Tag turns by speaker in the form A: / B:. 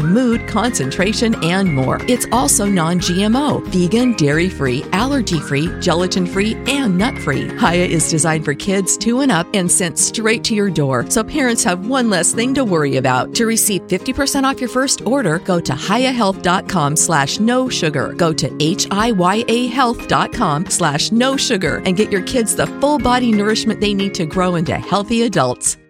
A: mood, concentration, and more. It's also non-GMO, vegan, dairy-free, allergy-free, gelatin-free, and nut-free. Hiya is designed for kids 2 and up and sent straight to your door, so parents have one less thing to worry about. To receive 50% off your first order, go to hiyahealth.com/no sugar. Go to hiyahealth.com/no sugar and get your kids the full body nourishment they need to grow into healthy adults.